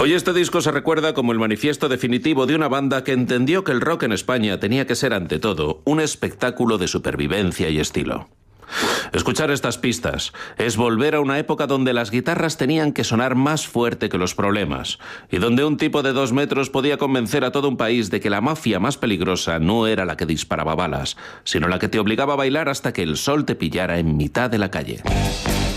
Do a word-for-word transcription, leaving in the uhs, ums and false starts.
Hoy este disco se recuerda como el manifiesto definitivo de una banda que entendió que el rock en España tenía que ser, ante todo, un espectáculo de supervivencia y estilo. Escuchar estas pistas es volver a una época donde las guitarras tenían que sonar más fuerte que los problemas y donde un tipo de dos metros podía convencer a todo un país de que la mafia más peligrosa no era la que disparaba balas, sino la que te obligaba a bailar hasta que el sol te pillara en mitad de la calle.